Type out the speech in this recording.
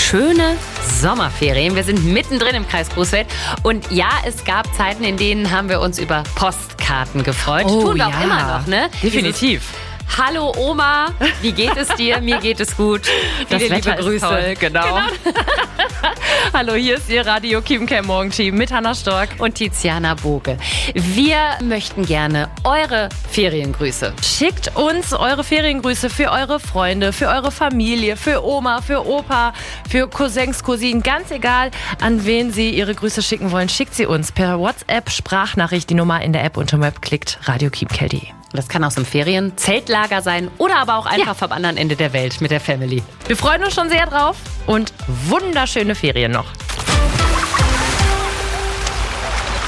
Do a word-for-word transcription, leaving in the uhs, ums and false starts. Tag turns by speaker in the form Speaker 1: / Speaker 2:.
Speaker 1: schöne Sommerferien. Wir sind mittendrin im Kreis Coesfeld. Und ja, es gab Zeiten, in denen haben wir uns über Postkarten gefreut.
Speaker 2: Oh,
Speaker 1: Tun wir
Speaker 2: ja.
Speaker 1: auch immer noch, ne?
Speaker 2: Definitiv.
Speaker 1: Dieses Hallo Oma, wie geht es dir? Mir geht es gut.
Speaker 2: Das
Speaker 1: Viele
Speaker 2: Wetter
Speaker 1: liebe Grüße.
Speaker 2: ist toll, genau. genau. Hallo, hier ist Ihr Radio Kiepenkerl Morgenteam mit Hannah Stork
Speaker 1: und Tiziana Boge. Wir möchten gerne eure Feriengrüße.
Speaker 2: Schickt uns eure Feriengrüße für eure Freunde, für eure Familie, für Oma, für Opa, für Cousins, Cousinen, ganz egal, an wen Sie Ihre Grüße schicken wollen. Schickt sie uns per WhatsApp, Sprachnachricht, die Nummer in der App unter Web klickt, radio kiepenkerl punkt de.
Speaker 1: Das kann aus dem Ferien-Zeltlager sein oder aber auch einfach
Speaker 2: ja.
Speaker 1: vom anderen Ende der Welt mit der Family.
Speaker 2: Wir freuen uns schon sehr drauf und wunderschöne Ferien noch.